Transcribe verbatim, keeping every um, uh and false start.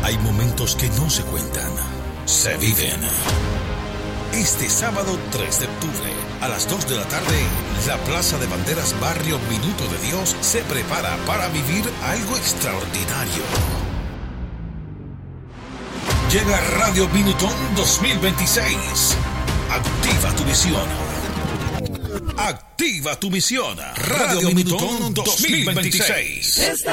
Hay momentos que no se cuentan, se viven. Este sábado tres de octubre, a las dos de la tarde, la Plaza de Banderas Barrio Minuto de Dios se prepara para vivir algo extraordinario. Llega Radio Minutón dos mil veintiséis. Activa tu visión. Activa tu misión. Radio Minutón dos mil veintiséis.